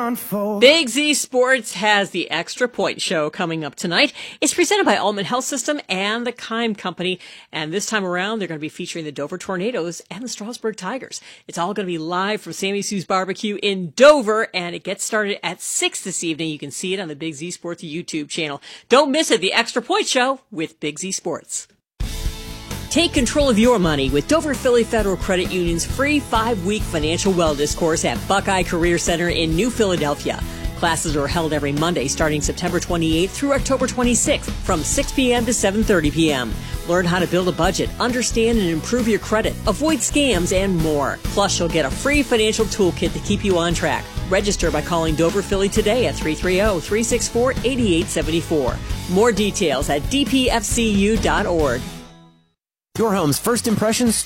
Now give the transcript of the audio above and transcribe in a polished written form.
Big Z Sports has the Extra Point Show coming up tonight. It's presented by Altman Health System and the Keim Company. And this time around, they're going to be featuring the Dover Tornadoes and the Strasburg Tigers. It's all going to be live from Sammy Sue's Barbecue in Dover, and it gets started at 6 this evening. You can see it on the Big Z Sports YouTube channel. Don't miss it, the Extra Point Show with Big Z Sports. Take control of your money with Dover Philly Federal Credit Union's free 5-week financial wellness course at Buckeye Career Center in New Philadelphia. Classes are held every Monday starting September 28th through October 26th from 6 p.m. to 7:30 p.m. Learn how to build a budget, understand and improve your credit, avoid scams, and more. Plus, you'll get a free financial toolkit to keep you on track. Register by calling Dover Philly today at 330-364-8874. More details at dpfcu.org. Your home's first impressions